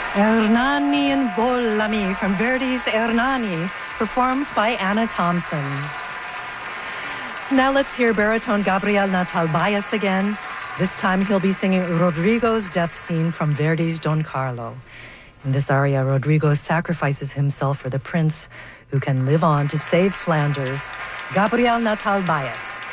Ernani and Volami from Verdi's Ernani, performed by Anna Thompson. Now let's hear baritone Gabriel Natal-Bayas again. This time he'll be singing Rodrigo's death scene from Verdi's Don Carlo. In this aria, Rodrigo sacrifices himself for the prince who can live on to save Flanders. Gabriel Natal-Bayas.